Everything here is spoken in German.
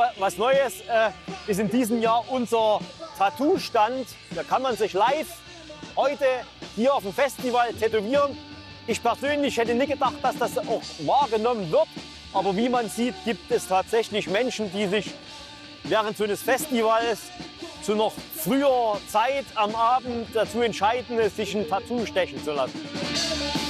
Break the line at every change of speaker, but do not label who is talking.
was Neues ist in diesem Jahr unser Tattoo-Stand. Da kann man sich live heute hier auf dem Festival tätowieren. Ich persönlich hätte nicht gedacht, dass das auch wahrgenommen wird. Aber wie man sieht, gibt es tatsächlich Menschen, die sich während so eines Festivals zu noch früher Zeit am Abend dazu entscheiden, sich ein Tattoo stechen zu lassen.